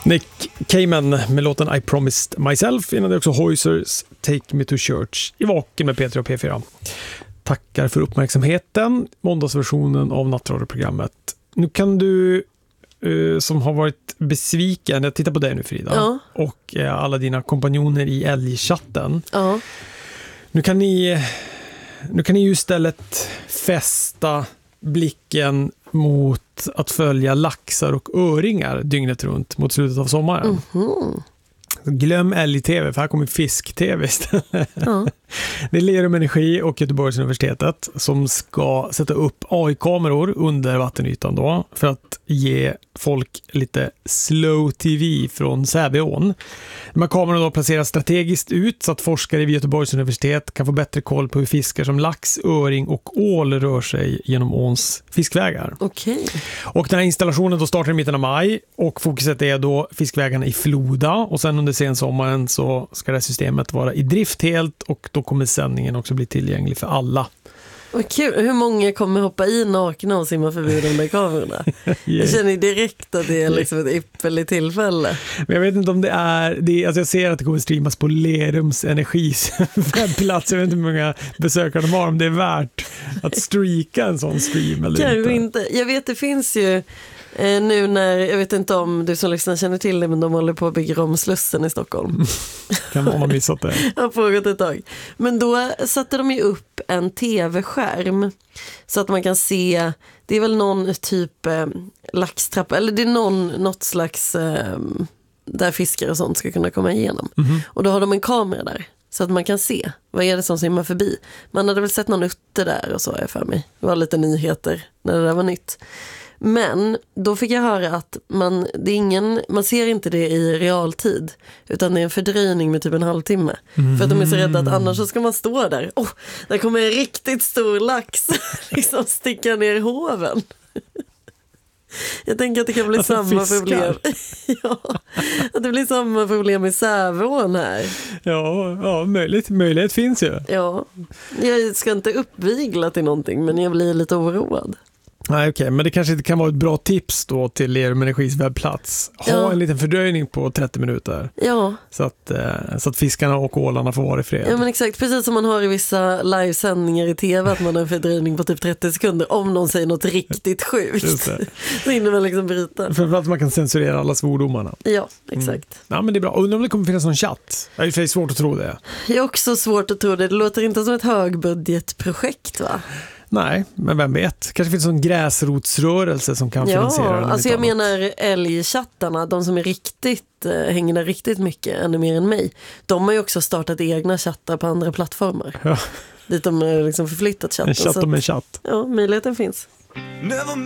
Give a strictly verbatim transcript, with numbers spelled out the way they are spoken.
Nick Cayman med låten I Promised Myself, innan det också Hoysers Take Me to Church i Vaken med P tre och P fyra. Tackar för uppmärksamheten, måndagsversionen av nattradioprogrammet. Nu kan du uh, som har varit besviken, jag tittar på dig nu Frida, ja. och uh, alla dina kompanjoner i älgchatten. Ja. Nu kan ni nu kan ni ju istället fästa blicken mot att följa laxar och öringar dygnet runt mot slutet av sommaren. Mm-hmm. Glöm älg-tv, för här kommer fisk-tv istället. Ja. Det är Lerum Energi och Göteborgs universitetet som ska sätta upp A I-kameror under vattenytan då, för att ge folk lite slow tv från Säveån. De här kamerorna då placeras strategiskt ut så att forskare vid Göteborgs universitet kan få bättre koll på hur fiskar som lax, öring och ål rör sig genom åns fiskvägar. Okej. Och den här installationen då startar i mitten av maj och fokuset är då fiskvägarna i Floda, och sen under sensommaren så ska det här systemet vara i drift helt, och då kommer sändningen också bli tillgänglig för alla. Vad kul. Hur många kommer hoppa i nakna och simma förbi de där kamerorna? Yeah. Jag känner direkt att det är liksom ett ypperligt tillfälle. Men jag vet inte om det är, det är alltså jag ser att det kommer streamas på Lerums Energis webbplats. Jag vet inte hur många besökare de har, om det är värt att streaka en sån stream eller Kanske inte. inte. Jag vet, det finns ju eh, nu när, jag vet inte om du som lyssnar känner till det, men de håller på att bygga om Slussen i Stockholm. Kan man ha missat det? Jag har pågått ett tag. Men då satte de ju upp en tv-skärm så att man kan se, det är väl någon typ eh, laxtrappa, eller det är någon, något slags eh, där fiskar och sånt ska kunna komma igenom. Mm-hmm. Och då har de en kamera där så att man kan se vad är det som simmar förbi. Man hade väl sett någon utte där och så, jag för mig. Det var lite nyheter när det där var nytt. Men då fick jag höra att man, det är ingen, man ser inte det i realtid, utan det är en fördröjning med typ en halvtimme. Mm. För att de är så rädda att annars så ska man stå där. Åh, oh, där kommer en riktigt stor lax liksom sticka ner i hoven. Jag tänker att det kan bli alltså, samma fiskar. Problem. Ja, att det blir samma problem i Säveån här. Ja, ja möjligt, möjlighet finns ju. Ja, jag ska inte uppvigla till någonting, men jag blir lite oroad. Nej, okej, okay. Men det kanske inte kan vara ett bra tips då till Lerum Energis webbplats. Ha ja. en liten fördröjning på trettio minuter. Ja. Så att, eh, så att fiskarna och ålarna får vara i fred. Ja, men exakt. Precis som man har i vissa livesändningar i tv, att man har en fördröjning på typ trettio sekunder om någon säger något riktigt sjukt. Just det. Så hinner man liksom bryta. För att man kan censurera alla svordomarna. Ja, exakt. Mm. Ja, men det är bra. Undrar om det kommer finnas någon chatt. Det är svårt att tro det. Det är också svårt att tro det. Det låter inte som ett högbudgetprojekt, va? Nej, men vem vet? Kanske finns en gräsrotsrörelse som kan finansiera den. Ja, alltså jag annat. menar älgchattarna, de som är riktigt, äh, hänger där riktigt mycket, ännu mer än mig. De har ju också startat egna chattar på andra plattformar. Ja. Dit de har liksom förflyttat chatten. En chatt om en chatt. Ja, möjligheten finns.